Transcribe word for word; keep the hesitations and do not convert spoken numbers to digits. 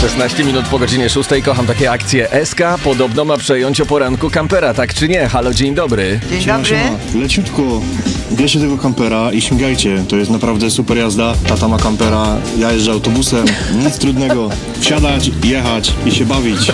szesnaście minut po godzinie szóstej. Kocham takie akcje. S K podobno ma przejąć o poranku kampera, tak czy nie? Halo, dzień dobry. Dzień Siema, dobry. siema. Leciutko, bierzcie tego kampera i śmigajcie. To jest naprawdę super jazda. Tata ma kampera, ja jeżdżę autobusem. Nic trudnego. Wsiadać, jechać i się bawić.